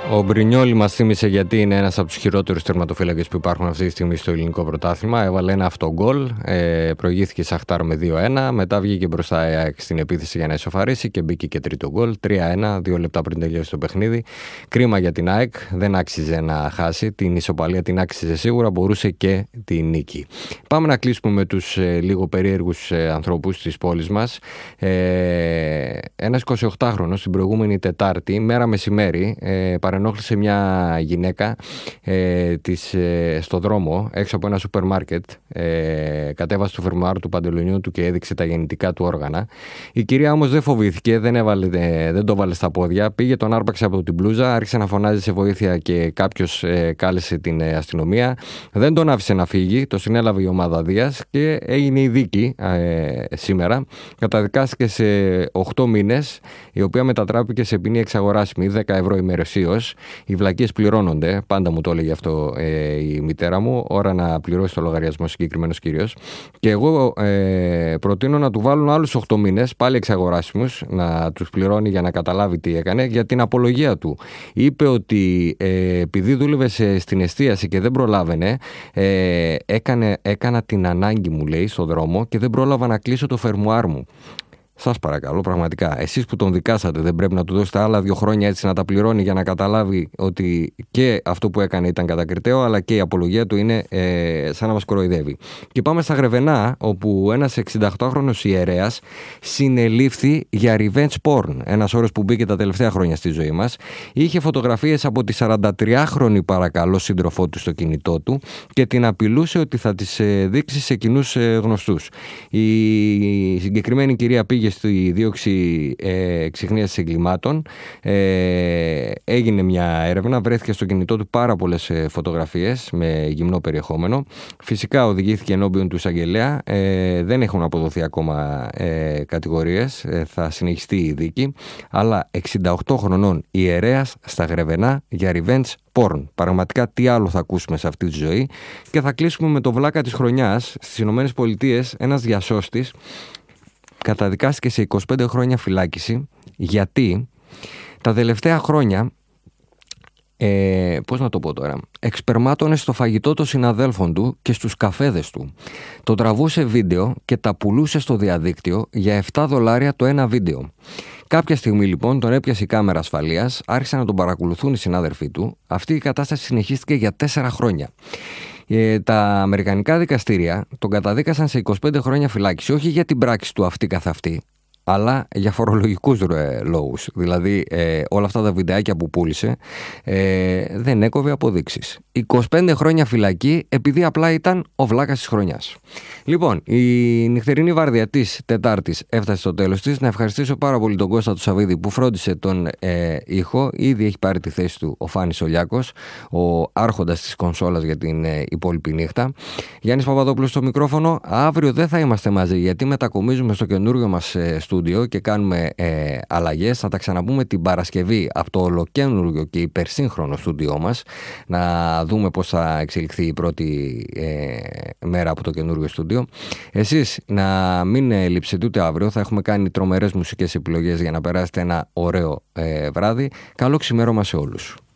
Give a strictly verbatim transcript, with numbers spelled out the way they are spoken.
Ο Μπρινιόλι μας θύμισε γιατί είναι ένας από τους χειρότερους τερματοφύλακες που υπάρχουν αυτή τη στιγμή στο ελληνικό πρωτάθλημα. Έβαλε ένα αυτογκόλ, ε, προηγήθηκε Σαχτάρ με δύο ένα, μετά βγήκε μπροστά η ΑΕΚ στην επίθεση για να ισοφαρίσει και μπήκε και τρίτο γκολ. τρία ένα, δύο λεπτά πριν τελειώσει το παιχνίδι. Κρίμα για την ΑΕΚ, δεν άξιζε να χάσει. Την ισοπαλία την άξιζε σίγουρα, μπορούσε και τη νίκη. Πάμε να κλείσουμε με τους ε, λίγο περίεργους ε, ανθρώπους της πόλης μας. Ε, ένας εικοσιοκτάχρονος την προηγούμενη Τετάρτη, μέρα μεσημέρι, ε, παρενόχλησε μια γυναίκα ε, της, ε, στο δρόμο έξω από ένα σούπερ μάρκετ, ε, κατέβασε το φερμουάρ του παντελονιού του και έδειξε τα γεννητικά του όργανα. Η κυρία όμως δεν φοβήθηκε, δεν, έβαλε, ε, δεν το βάλε στα πόδια, πήγε, τον άρπαξε από την μπλούζα, άρχισε να φωνάζει σε βοήθεια και κάποιος ε, κάλεσε την ε, αστυνομία. Δεν τον άφησε να φύγει, το συνέλαβε η ομάδα Δίας και έγινε η δίκη ε, σήμερα. Καταδικάστηκε σε οκτώ μήνες, η οποία μετατράπηκε σε ποινή εξαγοράσιμη, δέκα ευρώ ημερησίως. Οι βλακίες πληρώνονται, πάντα μου το έλεγε αυτό ε, η μητέρα μου, ώρα να πληρώσει το λογαριασμό συγκεκριμένος κύριος. Και εγώ ε, προτείνω να του βάλουν άλλους οκτώ μήνες, πάλι εξαγοράσιμους, να τους πληρώνει για να καταλάβει τι έκανε, για την απολογία του. Είπε ότι ε, επειδή δούλευε σε, στην εστίαση και δεν προλάβαινε, ε, έκανε, έκανα την ανάγκη μου, λέει, στο δρόμο και δεν πρόλαβα να κλείσω το φερμουάρ μου. Σας παρακαλώ, πραγματικά, εσείς που τον δικάσατε, δεν πρέπει να του δώσετε άλλα δύο χρόνια έτσι να τα πληρώνει για να καταλάβει ότι και αυτό που έκανε ήταν κατακριτέο, αλλά και η απολογία του είναι ε, σαν να μας κοροϊδεύει. Και πάμε στα Γρεβενά, όπου ένας εξηνταοκτάχρονος ιερέας συνελήφθη για revenge porn, ένας όρος που μπήκε τα τελευταία χρόνια στη ζωή μας. Είχε φωτογραφίες από τη σαραντατριάχρονη παρακαλώ σύντροφό του στο κινητό του και την απειλούσε ότι θα τις ε, δείξει σε κοινούς ε, γνωστούς. Η συγκεκριμένη κυρία πήγε στη δίωξη ε, εξυχνίασης εγκλημάτων, ε, έγινε μια έρευνα, βρέθηκε στο κινητό του πάρα πολλές ε, φωτογραφίες με γυμνό περιεχόμενο. Φυσικά οδηγήθηκε ενώπιον του εισαγγελέα, ε, δεν έχουν αποδοθεί ακόμα ε, κατηγορίες, ε, θα συνεχιστεί η δίκη, αλλά εξήντα οκτώ χρονών ιερέας στα Γρεβενά για revenge porn. Πραγματικά τι άλλο θα ακούσουμε σε αυτή τη ζωή. Και θα κλείσουμε με το βλάκα της χρονιάς. Στις Ηνωμένες Πολιτείες ένας διασώστης καταδικάστηκε σε είκοσι πέντε χρόνια φυλάκιση, γιατί τα τελευταία χρόνια, ε, πώς να το πω τώρα, εξπερμάτωνε στο φαγητό των συναδέλφων του και στους καφέδες του. Το τραβούσε βίντεο και τα πουλούσε στο διαδίκτυο για επτά δολάρια το ένα βίντεο. Κάποια στιγμή λοιπόν τον έπιασε η κάμερα ασφαλείας, άρχισαν να τον παρακολουθούν οι συνάδελφοί του. Αυτή η κατάσταση συνεχίστηκε για τέσσερα χρόνια. Ε, τα αμερικανικά δικαστήρια τον καταδίκασαν σε είκοσι πέντε χρόνια φυλάκιση, όχι για την πράξη του αυτή καθ' αυτή, αλλά για φορολογικούς ε, λόγους. Δηλαδή ε, όλα αυτά τα βιντεάκια που πούλησε ε, δεν έκοβε αποδείξεις. είκοσι πέντε χρόνια φυλακή επειδή απλά ήταν ο βλάκας της χρονιάς. Λοιπόν, η νυχτερινή βάρδια της Τετάρτης έφτασε στο τέλος της. Να ευχαριστήσω πάρα πολύ τον Κώστα του Σαββίδη που φρόντισε τον ε, ήχο. Ήδη έχει πάρει τη θέση του ο Φάνης Ολιάκος, ο άρχοντας της κονσόλας για την ε, υπόλοιπη νύχτα. Γιάννης Παπαδόπουλος στο μικρόφωνο. Αύριο δεν θα είμαστε μαζί γιατί μετακομίζουμε στο καινούριο μας ε, στούντιο και κάνουμε ε, αλλαγές. Θα τα ξαναπούμε την Παρασκευή από το ολοκένουργιο και υπερσύγχρονο στούντιό μας, να δούμε πώς θα εξελιχθεί η πρώτη ε, μέρα από το καινούργιο στούντιο. Εσείς να μην ε, λείψετε ούτε αύριο, θα έχουμε κάνει τρομερές μουσικές επιλογές για να περάσετε ένα ωραίο ε, βράδυ. Καλό ξημέρωμα σε όλους.